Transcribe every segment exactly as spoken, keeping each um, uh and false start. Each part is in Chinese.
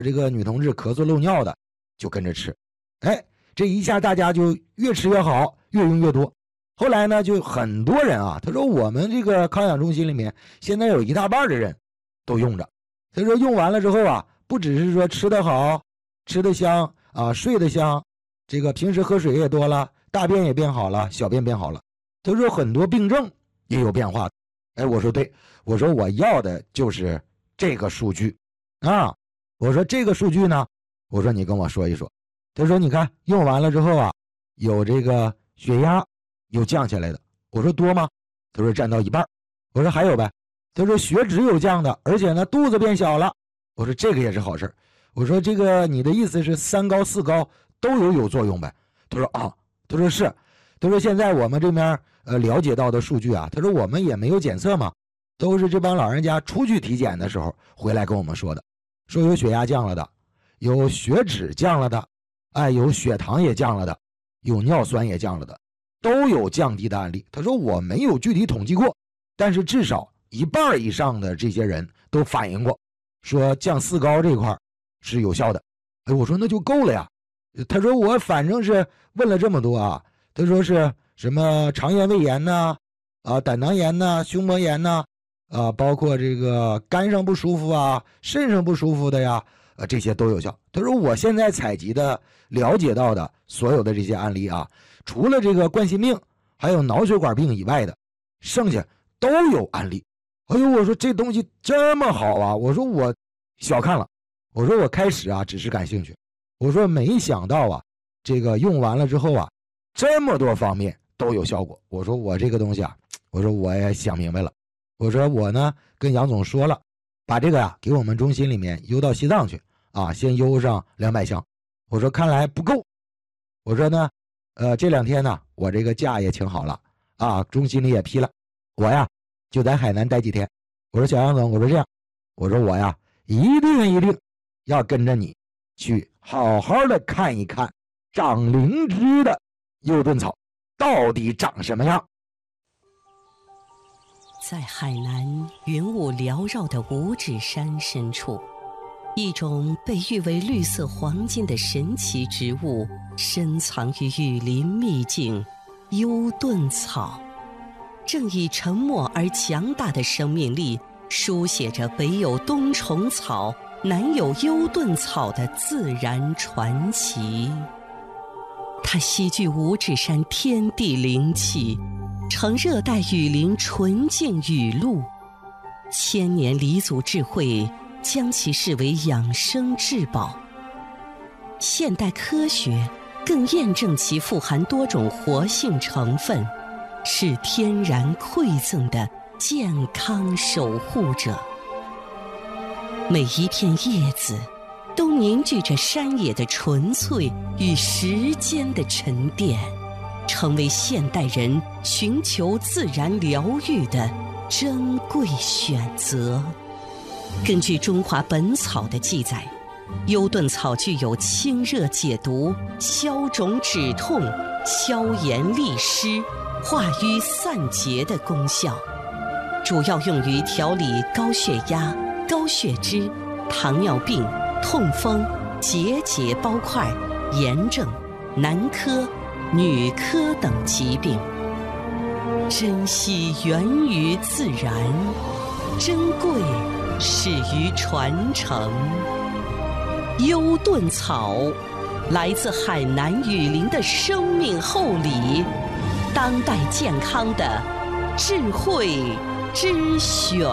这个女同志咳嗽漏尿的就跟着吃，哎，这一下大家就越吃越好，越用越多。后来呢，就很多人啊，他说我们这个康养中心里面现在有一大半的人都用着。他说用完了之后啊，不只是说吃得好，吃得香啊，睡得香，这个平时喝水也多了，大便也变好了，小便变好了。他说很多病症也有变化。哎，我说对，我说我要的就是这个数据啊。我说这个数据呢，我说你跟我说一说。他说你看用完了之后啊，有这个血压有降下来的。我说多吗？他说占到一半。我说还有呗。他说血脂有降的，而且呢肚子变小了。我说这个也是好事。我说这个你的意思是三高四高都有有作用呗？他说啊，他说是。他说现在我们这边呃了解到的数据啊，他说我们也没有检测嘛，都是这帮老人家出去体检的时候回来跟我们说的，说有血压降了的，有血脂降了的，哎，有血糖也降了的，有尿酸也降了的，都有降低的案例。他说我没有具体统计过，但是至少一半以上的这些人都反映过，说降四高这块是有效的。哎，我说那就够了呀。他说我反正是问了这么多啊，他说是什么肠炎、胃炎呐，啊，胆囊炎呐，胸膜炎呐，啊，包括这个肝上不舒服啊，肾上不舒服的呀，啊，这些都有效。他说我现在采集的、了解到的所有的这些案例啊，除了这个冠心病还有脑血管病以外的，剩下都有案例。哎呦，我说这东西这么好啊！我说我小看了，我说我开始啊只是感兴趣，我说没想到啊，这个用完了之后啊，这么多方面都有效果。我说我这个东西啊，我说我也想明白了。我说我呢跟杨总说了，把这个呀、啊、给我们中心里面邮到西藏去啊，先邮上两百箱。我说看来不够，我说呢，呃这两天呢我这个假也请好了啊，中心里也批了，我呀就在海南待几天。我说小杨总，我说这样，我说我呀一定一定要跟着你去好好的看一看长灵芝的幽顿草到底长什么样。 在海南云雾缭绕的五指山深处，一种被誉为绿色黄金的神奇植物深藏于雨林秘境幽顿草，正以沉默而强大的生命力书写着北有冬虫草，南有幽顿草的自然传奇。它吸聚五指山天地灵气，呈热带雨林纯净雨露，千年黎族智慧将其视为养生至宝。现代科学更验证其富含多种活性成分，是天然馈赠的健康守护者。每一片叶子都凝聚着山野的纯粹与时间的沉淀，成为现代人寻求自然疗愈的珍贵选择。根据《中华本草》的记载，幽顿草具有清热解毒、消肿止痛、消炎利湿、化瘀散结的功效，主要用于调理高血压、高血脂、糖尿病、痛风、结节包块、炎症、男科、女科等疾病。珍惜源于自然，珍贵始于传承。幽顿草来自海南雨林的生命厚礼，当代健康的智慧之选。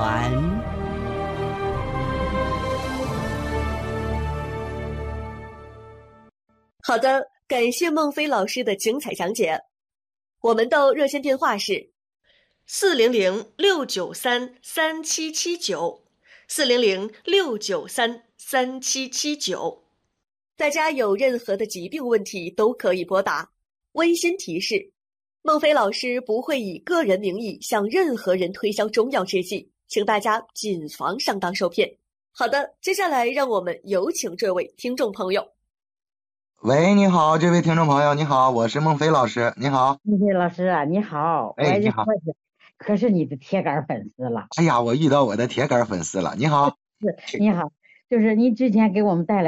好的，感谢孟非老师的精彩讲解。我们的热线电话是四零零六九三三七七九，四零零六九三三七七九。大家有任何的疾病问题都可以拨打。温馨提示：孟非老师不会以个人名义向任何人推销中药制剂，请大家谨防上当受骗。好的，接下来让我们有请这位听众朋友。 喂，你好，这位听众朋友，你好，我是孟非老师，你好。 孟非老师啊，你好， 哎，你好， 可是可是你的铁杆粉丝了。 哎呀，我遇到我的铁杆粉丝了，你好。 是，你好， 就是你之前给我们带来